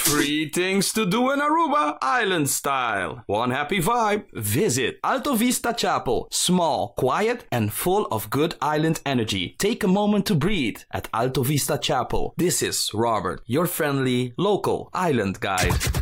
3 things to do in Aruba, island style. 1 happy vibe. Visit Alto Vista Chapel. Small, quiet, and full of good island energy. Take a moment to breathe at Alto Vista Chapel. This is Robert, your friendly local island guide.